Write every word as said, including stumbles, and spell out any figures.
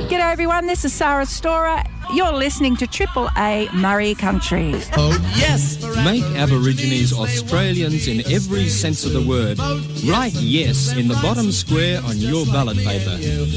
G'day everyone, this is Sarah Storer. You're listening to Triple A Murray Country. Oh yes! Make Aborigines Australians in every sense of the word. Write yes in the bottom square on your ballot paper.